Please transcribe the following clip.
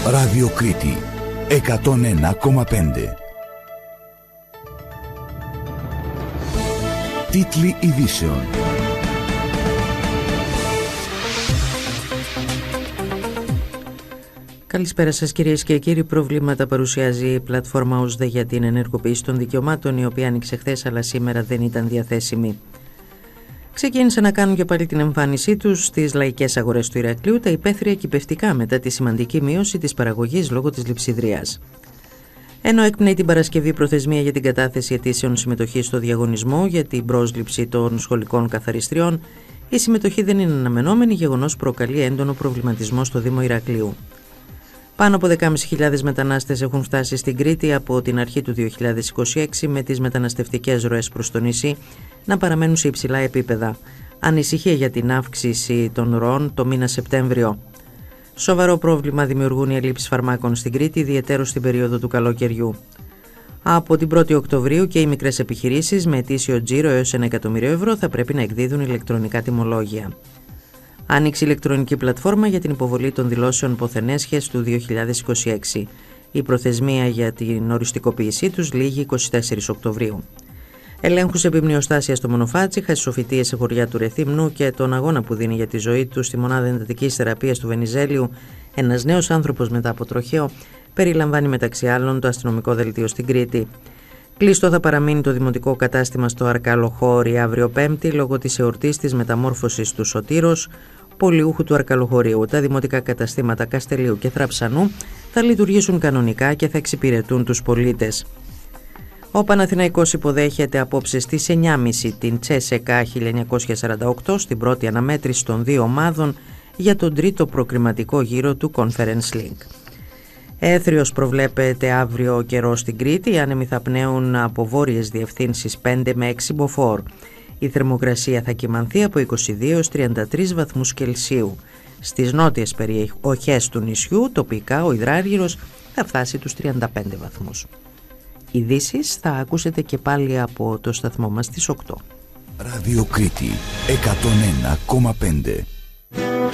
Ράδιο Κρήτη 101,5. Τίτλοι ειδήσεων. Καλησπέρα σας κυρίες και κύριοι. Προβλήματα παρουσιάζει η πλατφόρμα ΟΣΔΕ για την ενεργοποίηση των δικαιωμάτων, η οποία άνοιξε χθες αλλά σήμερα δεν ήταν διαθέσιμη. Ξεκίνησαν να κάνουν και πάλι την εμφάνισή τους στις λαϊκές αγορές του Ηρακλείου τα υπαίθρια κυπευτικά μετά τη σημαντική μείωση της παραγωγής λόγω της λειψιδρίας. Ενώ έκπνεε την Παρασκευή προθεσμία για την κατάθεση αιτήσεων συμμετοχής στο διαγωνισμό για την πρόσληψη των σχολικών καθαριστριών, η συμμετοχή δεν είναι αναμενόμενη, γεγονός προκαλεί έντονο προβληματισμό στο Δήμο Ηρακλείου. Πάνω από 10.500 μετανάστες έχουν φτάσει στην Κρήτη από την αρχή του 2026, με τις μεταναστευτικές ροές προς το νησί να παραμένουν σε υψηλά επίπεδα. Ανησυχία για την αύξηση των ροών το μήνα Σεπτέμβριο. Σοβαρό πρόβλημα δημιουργούν οι ελλείψεις φαρμάκων στην Κρήτη, ιδιαιτέρως στην περίοδο του καλοκαιριού. Από την 1η Οκτωβρίου και οι μικρές επιχειρήσεις με ετήσιο τζίρο έως 1 εκατομμύριο ευρώ θα πρέπει να εκδίδουν ηλεκτρονικά τιμολόγια. Άνοιξε ηλεκτρονική πλατφόρμα για την υποβολή των δηλώσεων ποθενέσχες του 2026. Η προθεσμία για την οριστικοποίησή τους λήγει 24 Οκτωβρίου. Ελέγχους επιμνιοστάσια στο Μονοφάτσι, χασισοφυτίες σε χωριά του Ρεθύμνου και τον αγώνα που δίνει για τη ζωή του στη μονάδα εντατικής θεραπείας του Βενιζέλιου ένας νέος άνθρωπος μετά από τροχαίο, περιλαμβάνει μεταξύ άλλων το αστυνομικό δελτίο στην Κρήτη. Κλειστό θα παραμείνει το δημοτικό κατάστημα στο Αρκαλοχώρι αύριο Πέμπτη λόγω της εορτής της μεταμόρφωσης του Σωτήρος, πολιούχου του Αρκαλοχωρίου. Τα δημοτικά καταστήματα Καστελίου και Θραψανού θα λειτουργήσουν κανονικά και θα εξυπηρετούν τους πολίτες. Ο Παναθηναϊκός υποδέχεται απόψε στις 9.30 την Τσέσεκα 1948 στην πρώτη αναμέτρηση των δύο ομάδων για τον τρίτο προκριματικό γύρο του Conference League. Έθριος προβλέπεται αύριο ο καιρός στην Κρήτη, οι άνεμοι θα πνέουν από βόρειες διευθύνσεις 5 με 6 μποφόρ. Η θερμοκρασία θα κυμανθεί από 22 έως 33 βαθμούς Κελσίου. Στις νότιες περιοχές του νησιού τοπικά ο υδράργυρος θα φτάσει τους 35 βαθμούς. Ειδήσεις θα ακούσετε και πάλι από το σταθμό μας στις 8. Ράδιο Κρήτη 101,5.